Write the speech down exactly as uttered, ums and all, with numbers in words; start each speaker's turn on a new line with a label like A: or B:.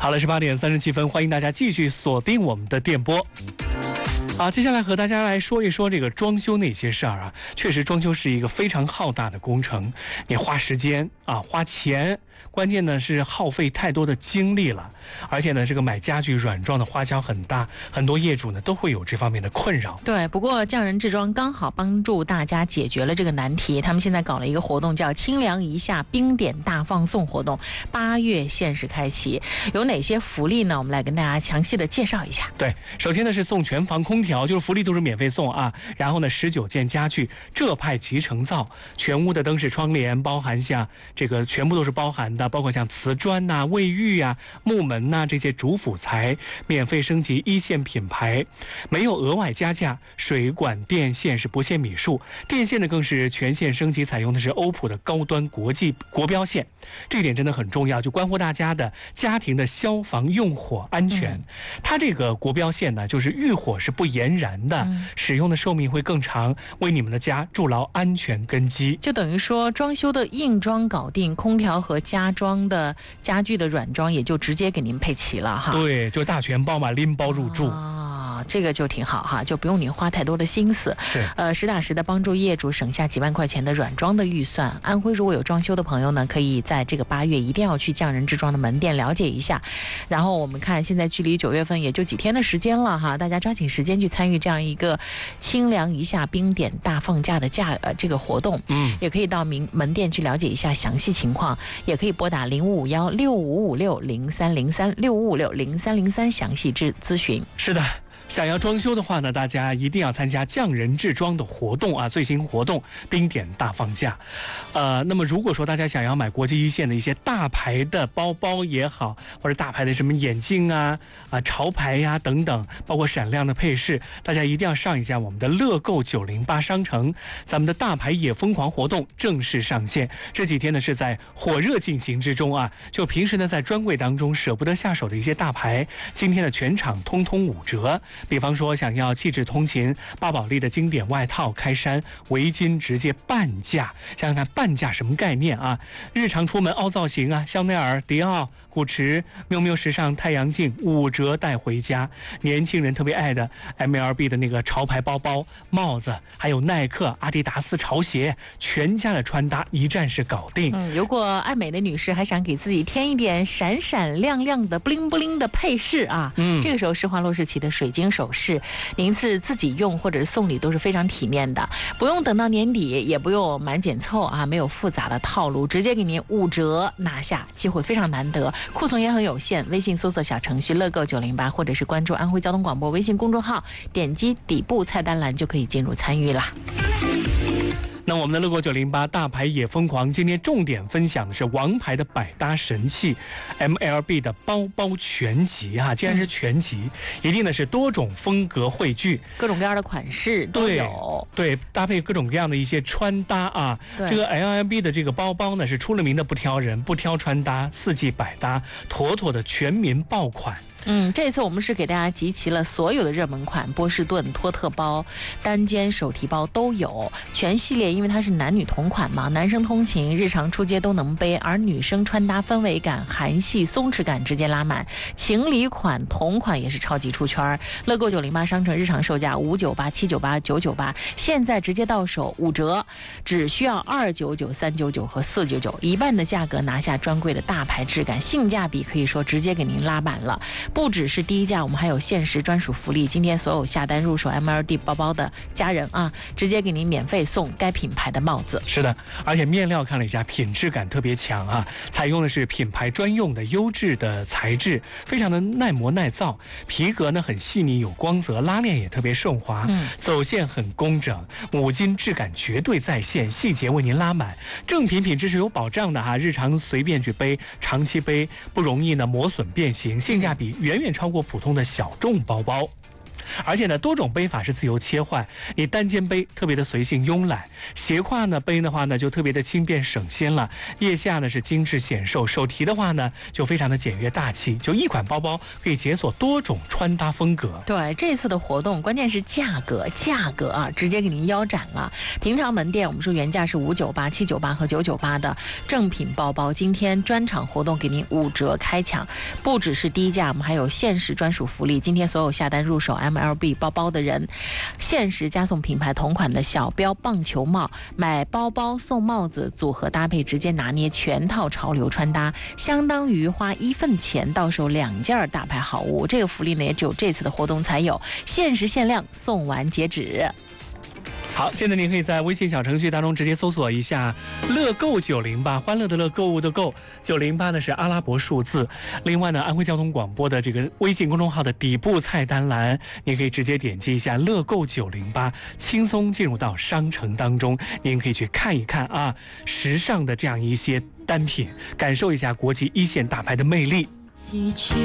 A: 好了，是八点三十七分，欢迎大家继续锁定我们的电波。好，接下来和大家来说一说这个装修那些事儿啊。确实，装修是一个非常浩大的工程，你花时间啊，花钱，关键呢是耗费太多的精力了。而且呢，这个买家具软装的花销很大，很多业主呢都会有这方面的困扰。
B: 对，不过匠人制装刚好帮助大家解决了这个难题。他们现在搞了一个活动，叫清凉一下冰点大放送活动，八月限时开启。有哪些福利呢？我们来跟大家详细的介绍一下。
A: 对，首先呢是送全房空调，就是福利都是免费送啊。然后呢，十九件家具，浙派集成灶，全屋的灯饰窗帘，包含像这个全部都是包含的，包括像瓷砖呐、啊、卫浴啊、木门呐、啊、这些主辅材，免费升级一线品牌，没有额外加价。水管电线是不限米数，电线呢更是全线升级，采用的是欧普的高端国际国标线，这一点真的很重要，就关乎大家的家庭的消防用火安全。嗯、它这个国标线呢，就是遇火是不延燃的，嗯、使用的寿命会更长，为你们的家筑牢安全根基。
B: 就等于说，装修的硬装搞定，空调和家装的家具的软装也就直接给您配齐了哈。
A: 对，就大全包嘛，拎包入住。
B: 哦，这个就挺好哈，就不用您花太多的心思。
A: 是，
B: 呃，实打实的帮助业主省下几万块钱的软装的预算。安徽如果有装修的朋友呢，可以在这个八月一定要去匠人制装的门店了解一下。然后我们看，现在距离九月份也就几天的时间了哈，大家抓紧时间去参与这样一个清凉一下冰点大放价的价呃这个活动。
A: 嗯，
B: 也可以到明门店去了解一下详细情况，也可以拨打零五五幺六五五六零三零三六五五六零三零三详细咨咨询。
A: 是的。想要装修的话呢，大家一定要参加匠人制装的活动啊！最新活动冰点大放价。呃，那么如果说大家想要买国际一线的一些大牌的包包也好，或者大牌的什么眼镜啊、啊潮牌呀、啊、等等，包括闪亮的配饰，大家一定要上一下我们的乐购九零八商城，咱们的大牌也疯狂活动正式上线。这几天呢是在火热进行之中啊！就平时呢在专柜当中舍不得下手的一些大牌，今天的全场通通五折。比方说想要气质通勤，巴宝莉的经典外套、开衫、围巾直接半价。想想看半价什么概念啊？日常出门凹造型啊，香奈儿、迪奥、古驰、喵喵时尚太阳镜五折带回家。年轻人特别爱的 M L B 的那个潮牌包包、帽子，还有耐克、阿迪达斯潮鞋，全家的穿搭一站式搞定。
B: 嗯，如果爱美的女士还想给自己添一点闪闪亮亮的 bling bling 的配饰啊，嗯，这个时候施华洛世奇的水晶首饰，您是自己用或者是送礼都是非常体面的，不用等到年底，也不用满减凑啊，没有复杂的套路，直接给您五折拿下，机会非常难得，库存也很有限。微信搜索小程序乐购九零八，或者是关注安徽交通广播微信公众号，点击底部菜单栏就可以进入参与啦。
A: 那我们的乐购九零八大牌也疯狂，今天重点分享的是王牌的百搭神器 M L B 的包包全集啊！既然是全集，嗯、一定呢是多种风格汇聚，
B: 各种各样的款式都有，
A: 对，对搭配各种各样的一些穿搭啊。这个 M L B 的这个包包呢是出了名的不挑人，不挑穿搭，四季百搭，妥妥的全民爆款。
B: 嗯，这次我们是给大家集齐了所有的热门款，波士顿、托特包、单肩手提包都有，全系列因为它是男女同款嘛，男生通勤、日常出街都能背，而女生穿搭氛围感、韩系松弛感直接拉满，情侣款、同款也是超级出圈。乐购九零八商城日常售价五九八、七九八、九九八，现在直接到手五折，只需要二九九、三九九和四九九，一半的价格拿下专柜的大牌质感，性价比可以说直接给您拉满了。不只是低价，我们还有限时专属福利。今天所有下单入手 M L B 包包的家人啊，直接给您免费送该品牌的帽子。
A: 是的，而且面料看了一下，品质感特别强啊，采用的是品牌专用的优质的材质，非常的耐磨耐造。皮革呢很细腻有光泽，拉链也特别顺滑，嗯、走线很工整，五金质感绝对在线，细节为您拉满。正品品质是有保障的哈，日常随便去背，长期背不容易呢磨损变形，性价比远远超过普通的小众包包。 而且呢，多种背法是自由切换，你单肩背特别的随性慵懒，斜挎呢背的话呢就特别的轻便省心了，腋下呢是精致显瘦，手提的话呢就非常的简约大气，就一款包包可以解锁多种穿搭风格。
B: 对，这次的活动关键是价格，价格啊，直接给您腰斩了。平常门店我们说原价是五九八、七九八和九九八的正品包包，今天专场活动给您五折开抢，不只是低价，我们还有限时专属福利。今天所有下单入手 M L B 包包的人，限时加送品牌同款的小标棒球帽，买包包送帽子，组合搭配直接拿捏全套潮流穿搭，相当于花一份钱到手两件大牌好物。这个福利呢也只有这次的活动才有，限时限量，送完截止。
A: 好，现在您可以在微信小程序当中直接搜索一下乐购九零八，欢乐的乐，购物的购，九零八呢是阿拉伯数字。另外呢，安徽交通广播的这个微信公众号的底部菜单栏，您可以直接点击一下乐购九零八，轻松进入到商城当中，您可以去看一看啊，时尚的这样一些单品，感受一下国际一线大牌的魅力。